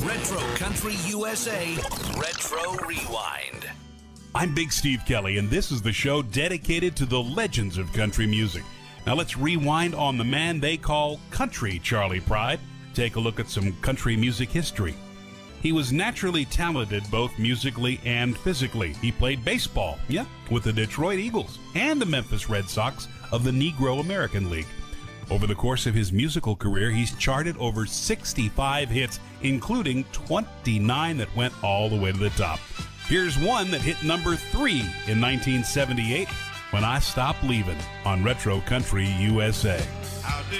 Retro Country USA Retro Rewind. I'm Big Steve Kelly, and this is the show dedicated to the legends of country music. Now let's rewind on the man they call Country Charley Pride. Take a look at some country music history. He was naturally talented both musically and physically. He played baseball, with the Detroit Eagles and the Memphis Red Sox of the Negro American League. Over the course of his musical career, he's charted over 65 hits, including 29 that went all the way to the top. Here's one that hit number 3 in 1978, When I Stopped Leaving, on Retro Country USA. How do